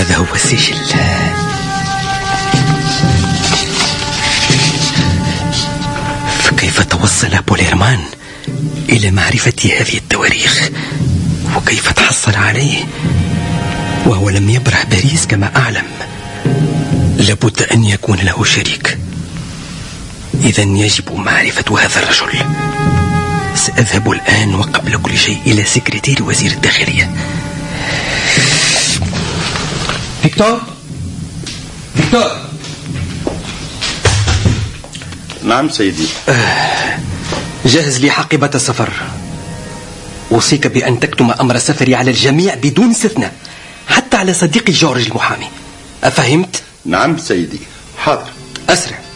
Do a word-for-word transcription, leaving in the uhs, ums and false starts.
هذا هو السجل. فكيف توصل بوليرمان إلى معرفة هذه التواريخ؟ وكيف تحصل عليه وهو لم يبرح باريس كما أعلم؟ لابد أن يكون له شريك. إذن يجب معرفة هذا الرجل. سأذهب الآن وقبل كل شيء إلى سكرتير وزير الداخلية. فيكتور فيكتور. نعم سيدي. آه جهز لي حقيبة السفر. أوصيك بأن تكتم أمر سفري على الجميع بدون استثناء، حتى على صديقي جورج المحامي. أفهمت؟ نعم سيدي. حاضر. أسرع.